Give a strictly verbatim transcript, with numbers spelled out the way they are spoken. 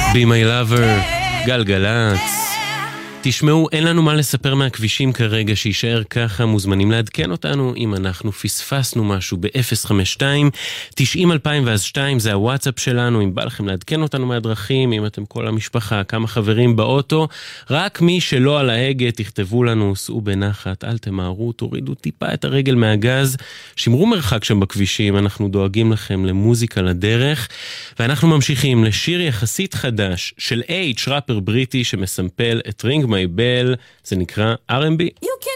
Be My Lover, גלגלץ. תשמעו, אין לנו מה לספר מהכבישים כרגע, שישאר ככה. מוזמנים לעדכן אותנו אם אנחנו פספסנו משהו ב-אפס חמש שתיים תשעים אלפיים ואז שתיים, זה הוואטסאפ שלנו. אם בא לכם לעדכן אותנו מהדרכים, אם אתם כל המשפחה, כמה חברים באוטו, רק מי שלא על ההגה, תכתבו לנו, סעו בנחת, אל תמהרו, תורידו טיפה את הרגל מהגז, שמרו מרחק שם בכבישים, אנחנו דואגים לכם למוזיקה לדרך. ואנחנו ממשיכים לשיר יחסית חדש של H, ראפר בריטי שמסמפל את רינג מי בל, זה נקרא אר אנד בי. You can